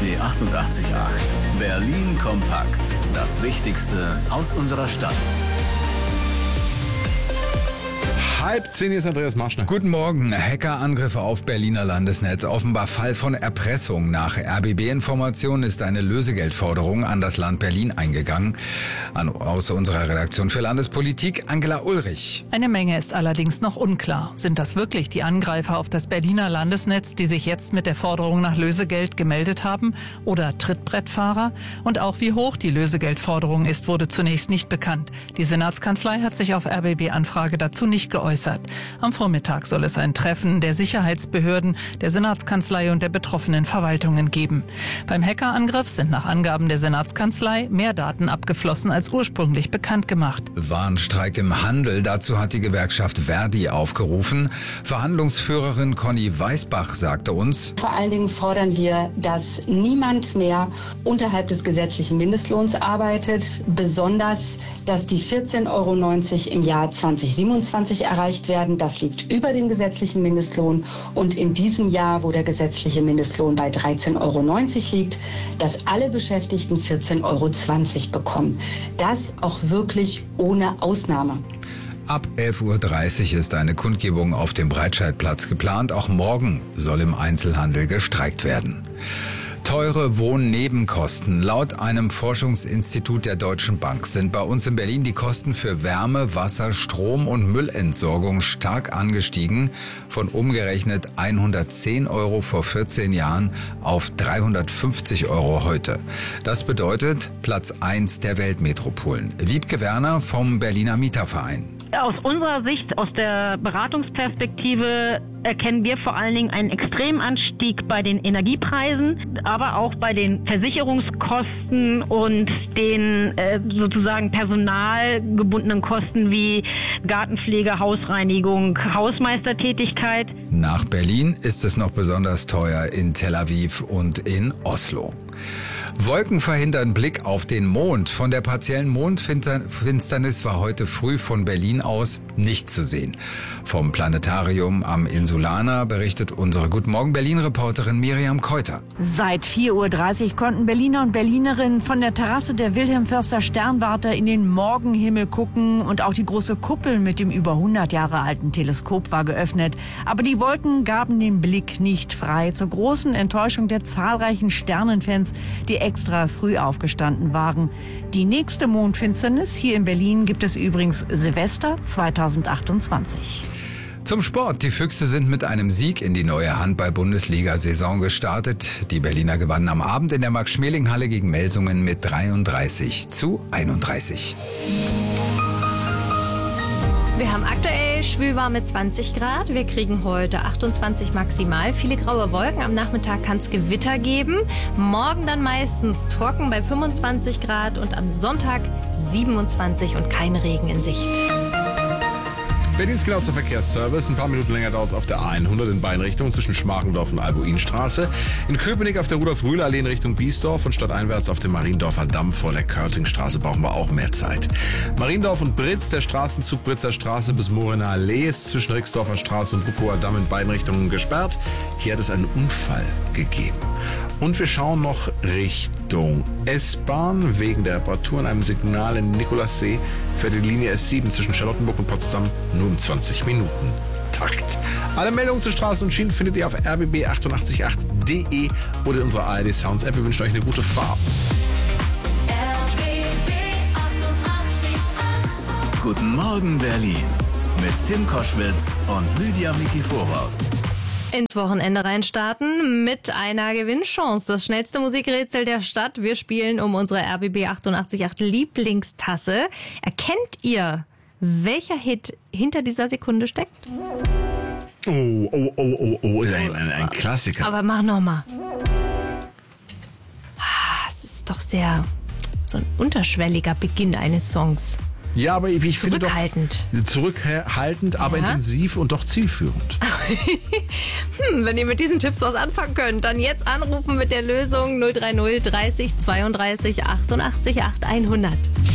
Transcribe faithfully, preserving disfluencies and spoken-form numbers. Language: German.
B achtundachtzig Komma acht. Berlin kompakt. Das Wichtigste aus unserer Stadt. Halb zehn ist Andreas Marschner. Guten Morgen. Hackerangriffe auf Berliner Landesnetz. Offenbar Fall von Erpressung. Nach R B B-Informationen ist eine Lösegeldforderung an das Land Berlin eingegangen. An, aus unserer Redaktion für Landespolitik, Angela Ulrich. Eine Menge ist allerdings noch unklar. Sind das wirklich die Angreifer auf das Berliner Landesnetz, die sich jetzt mit der Forderung nach Lösegeld gemeldet haben? Oder Trittbrettfahrer? Und auch wie hoch die Lösegeldforderung ist, wurde zunächst nicht bekannt. Die Senatskanzlei hat sich auf R B B-Anfrage dazu nicht geäußert. Am Vormittag soll es ein Treffen der Sicherheitsbehörden, der Senatskanzlei und der betroffenen Verwaltungen geben. Beim Hackerangriff sind nach Angaben der Senatskanzlei mehr Daten abgeflossen als ursprünglich bekannt gemacht. Warnstreik im Handel. Dazu hat die Gewerkschaft Verdi aufgerufen. Verhandlungsführerin Conny Weißbach sagte uns: Vor allen Dingen fordern wir, dass niemand mehr unterhalb des gesetzlichen Mindestlohns arbeitet. Besonders, dass die vierzehn Euro neunzig im Jahr zweitausendsiebenundzwanzig erreicht werden. Das liegt über dem gesetzlichen Mindestlohn. Und in diesem Jahr, wo der gesetzliche Mindestlohn bei dreizehn Euro neunzig liegt, dass alle Beschäftigten vierzehn Euro zwanzig bekommen. Das auch wirklich ohne Ausnahme. Ab elf Uhr dreißig ist eine Kundgebung auf dem Breitscheidplatz geplant. Auch morgen soll im Einzelhandel gestreikt werden. Teure Wohnnebenkosten. Laut einem Forschungsinstitut der Deutschen Bank sind bei uns in Berlin die Kosten für Wärme, Wasser, Strom und Müllentsorgung stark angestiegen. Von umgerechnet hundertzehn Euro vor vierzehn Jahren auf dreihundertfünfzig Euro heute. Das bedeutet Platz eins der Weltmetropolen. Wiebke Werner vom Berliner Mieterverein. Aus unserer Sicht, aus der Beratungsperspektive, erkennen wir vor allen Dingen einen extremen Anstieg bei den Energiepreisen, aber auch bei den Versicherungskosten und den äh, sozusagen personalgebundenen Kosten wie Gartenpflege, Hausreinigung, Hausmeistertätigkeit. Nach Berlin ist es noch besonders teuer in Tel Aviv und in Oslo. Wolken verhindern Blick auf den Mond. Von der partiellen Mondfinsternis war heute früh von Berlin aus nicht zu sehen. Vom Planetarium am Insulaner berichtet unsere Guten Morgen Berlin-Reporterin Miriam Keuter. Seit vier Uhr dreißig konnten Berliner und Berlinerinnen von der Terrasse der Wilhelm-Förster Sternwarte in den Morgenhimmel gucken und auch die große Kuppel mit dem über hundert Jahre alten Teleskop war geöffnet. Aber die Wolken gaben den Blick nicht frei, zur großen Enttäuschung der zahlreichen Sternenfans, die extra früh aufgestanden waren. Die nächste Mondfinsternis hier in Berlin gibt es übrigens Silvester zweitausendachtundzwanzig. Zum Sport. Die Füchse sind mit einem Sieg in die neue Handball-Bundesliga-Saison gestartet. Die Berliner gewannen am Abend in der Max-Schmeling-Halle gegen Melsungen mit dreiunddreißig zu einunddreißig. Wir haben aktuell schwülwarme zwanzig Grad. Wir kriegen heute achtundzwanzig maximal. Viele graue Wolken. Am Nachmittag kann es Gewitter geben. Morgen dann meistens trocken bei fünfundzwanzig Grad und am Sonntag siebenundzwanzig und kein Regen in Sicht. Berlins genauester Verkehrsservice. Ein paar Minuten länger dauert es auf der A hundert in beiden Richtungen zwischen Schmargendorf und Albuinstraße. In Köpenick auf der Rudolf-Rühle-Allee in Richtung Biesdorf und stadteinwärts auf dem Mariendorfer Damm vor der Körtingstraße brauchen wir auch mehr Zeit. Mariendorf und Britz, der Straßenzug Britzer Straße bis Morener Allee ist zwischen Rixdorfer Straße und Bukower Damm in beiden Richtungen gesperrt. Hier hat es einen Unfall gegeben. Und wir schauen noch Richtung S-Bahn. Wegen der Reparatur an einem Signal in Nikolassee fährt die Linie S sieben zwischen Charlottenburg und Potsdam nur um zwanzig Minuten Takt. Alle Meldungen zu Straßen und Schienen findet ihr auf r b b achtundachtzig Komma acht punkt d e oder in unserer A R D Sounds App. Wir wünschen euch eine gute Fahrt. R B B achtundachtzig Komma acht. Guten Morgen Berlin mit Tim Koschwitz und Lydia Mikiforov. Ins Wochenende reinstarten mit einer Gewinnchance. Das schnellste Musikrätsel der Stadt. Wir spielen um unsere R B B achtundachtzig Komma acht Lieblingstasse. Erkennt ihr, welcher Hit hinter dieser Sekunde steckt? Oh, oh, oh, oh, oh, ein, ein, ein Klassiker. Aber mach nochmal. Es ist doch sehr so ein unterschwelliger Beginn eines Songs. Ja, aber ich finde doch zurückhaltend, zurückhaltend, aber ja, intensiv und doch zielführend. hm, wenn ihr mit diesen Tipps was anfangen könnt, dann jetzt anrufen mit der Lösung null drei null dreißig zweiunddreißig achtundachtzig acht hundert.